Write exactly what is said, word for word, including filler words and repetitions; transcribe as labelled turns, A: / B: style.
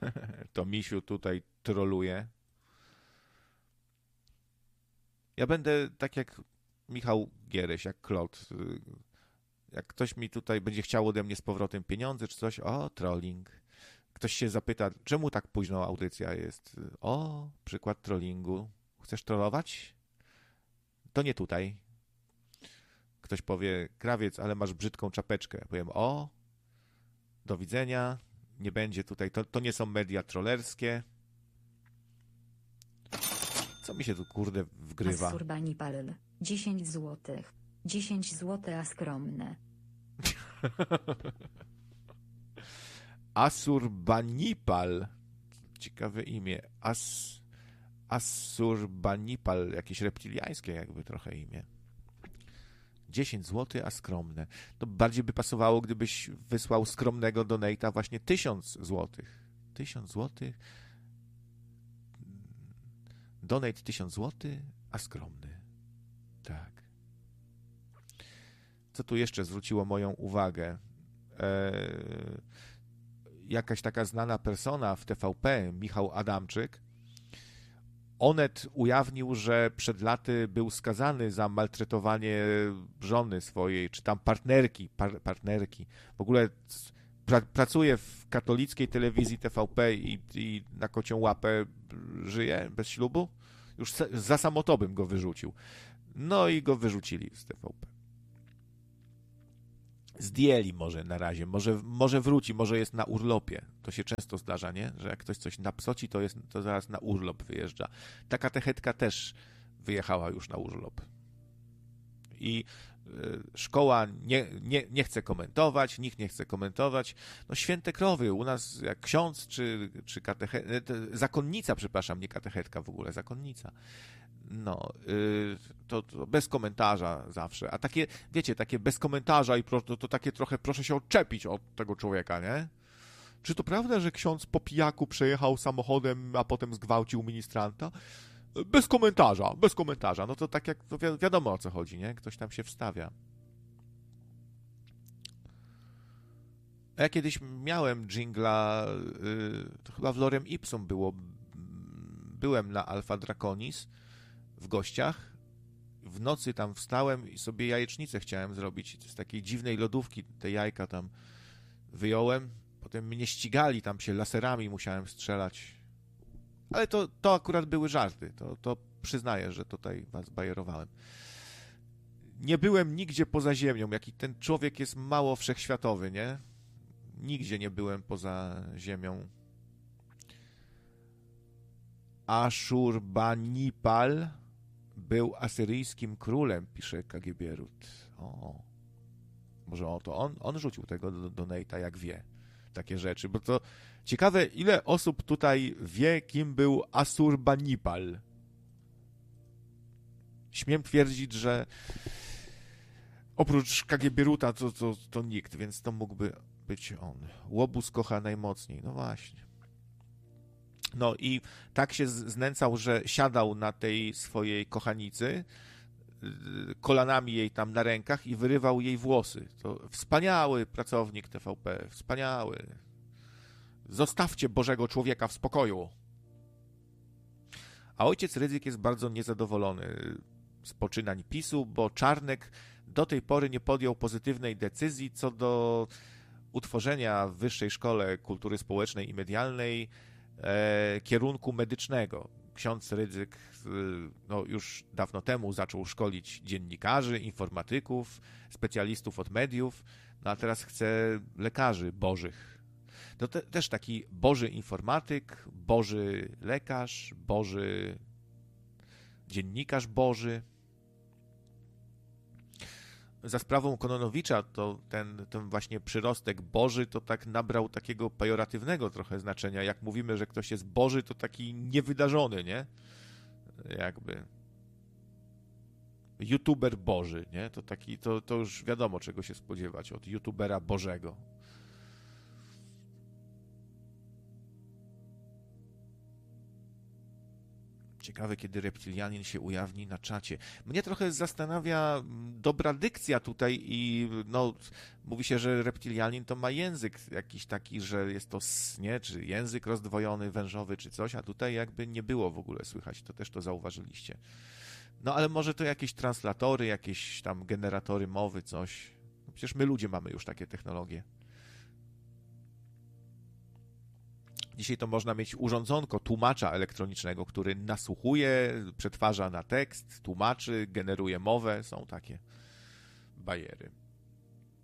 A: To misiu tutaj troluje. Ja będę tak jak Michał Giereś, jak Klot. Jak ktoś mi tutaj będzie chciał ode mnie z powrotem pieniądze czy coś, o, trolling. Ktoś się zapyta, czemu tak późno audycja jest? O, przykład trollingu. Chcesz trollować? To nie tutaj. Ktoś powie, krawiec, ale masz brzydką czapeczkę. Powiem, o, do widzenia. Nie będzie tutaj, to, to nie są media trollerskie. Co mi się tu, kurde, wgrywa?
B: Asurbanipal, dziesięć złotych. dziesięć złotych, a skromne.
A: Asurbanipal. Ciekawe imię. As... Asurbanipal. Jakieś reptiliańskie jakby trochę imię. dziesięć złotych, a skromne. To bardziej by pasowało, gdybyś wysłał skromnego donate'a właśnie tysiąc złotych. tysiąc złotych. Donate tysiąc złotych, a skromny. Tak. Co tu jeszcze zwróciło moją uwagę? Eee, jakaś taka znana persona w T V P, Michał Adamczyk, Onet ujawnił, że przed laty był skazany za maltretowanie żony swojej, czy tam partnerki, par, partnerki. W ogóle pra, pracuje w katolickiej telewizji T V P i, i na kocią łapę żyje bez ślubu. Już za samotobym go wyrzucił. No i go wyrzucili z T V P. Zdjęli może na razie, może, może wróci, może jest na urlopie. To się często zdarza, nie? Że jak ktoś coś napsoci, to, jest, to zaraz na urlop wyjeżdża. Ta katechetka też wyjechała już na urlop. I y, szkoła nie, nie, nie chce komentować, nikt nie chce komentować. No święte krowy, u nas jak ksiądz czy, czy katechetka, zakonnica, przepraszam, nie katechetka w ogóle, zakonnica. No, yy, to, to bez komentarza zawsze. A takie, wiecie, takie bez komentarza i pro, to, to takie trochę proszę się odczepić od tego człowieka, nie? Czy to prawda, że ksiądz po pijaku przejechał samochodem, a potem zgwałcił ministranta? Bez komentarza, bez komentarza. No to tak jak, to wi- wiadomo o co chodzi, nie? Ktoś tam się wstawia. A ja kiedyś miałem dżingla, yy, to chyba w Lorem Ipsum było, byłem na Alpha Draconis w gościach. W nocy tam wstałem i sobie jajecznicę chciałem zrobić. Z takiej dziwnej lodówki te jajka tam wyjąłem. Potem mnie ścigali, tam się laserami musiałem strzelać. Ale to, to akurat były żarty. To, to przyznaję, że tutaj was bajerowałem. Nie byłem nigdzie poza ziemią. Jaki ten człowiek jest mało wszechświatowy, nie? Nigdzie nie byłem poza ziemią. Aszurbanipal był asyryjskim królem, pisze K G B Rut. O, może o to on, on rzucił tego do, do Nate'a, jak wie takie rzeczy, bo to ciekawe, ile osób tutaj wie, kim był Asurbanipal. Śmiem twierdzić, że oprócz K G B Ruta to, to, to nikt, więc to mógłby być on. Łobuz kocha najmocniej, no właśnie. No i tak się znęcał, że siadał na tej swojej kochanicy, kolanami jej tam na rękach i wyrywał jej włosy. To wspaniały pracownik T V P, wspaniały. Zostawcie Bożego człowieka w spokoju. A ojciec Rydzyk jest bardzo niezadowolony z poczynań PiSu, bo Czarnek do tej pory nie podjął pozytywnej decyzji co do utworzenia w Wyższej Szkole Kultury Społecznej i Medialnej e, kierunku medycznego. Ksiądz Rydzyk no, już dawno temu zaczął szkolić dziennikarzy, informatyków, specjalistów od mediów, no a teraz chce lekarzy bożych. To te, też taki boży informatyk, boży lekarz, boży dziennikarz boży. Za sprawą Kononowicza to ten, ten właśnie przyrostek boży to tak nabrał takiego pejoratywnego trochę znaczenia. Jak mówimy, że ktoś jest boży, to taki niewydarzony, nie? Jakby youtuber boży, nie? To taki, to, to już wiadomo, czego się spodziewać od youtubera bożego. Ciekawe, kiedy reptilianin się ujawni na czacie. Mnie trochę zastanawia dobra dykcja tutaj i no, mówi się, że reptilianin to ma język jakiś taki, że jest to s, nie, czy język rozdwojony, wężowy, czy coś, a tutaj jakby nie było w ogóle słychać. To też to zauważyliście. No ale może to jakieś translatory, jakieś tam generatory mowy, coś. No, przecież my ludzie mamy już takie technologie. Dzisiaj to można mieć urządzonko tłumacza elektronicznego, który nasłuchuje, przetwarza na tekst, tłumaczy, generuje mowę. Są takie bajery.